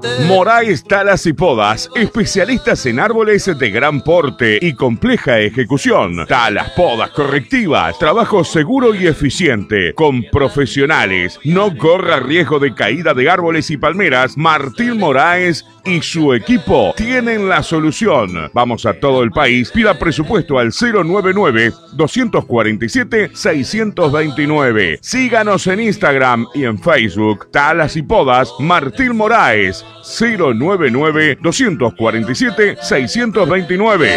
Moraes Talas y Podas, especialistas en árboles de gran porte y compleja ejecución. Talas, podas correctivas, trabajo seguro y eficiente, con profesionales. No corra riesgo de caída de árboles y palmeras. Martín Moraes y su equipo tienen la solución. Vamos a todo el país. Pida presupuesto al 099-247-629. Síganos en Instagram y en Facebook. Talas y Podas Martín Moraes. 099-247-629.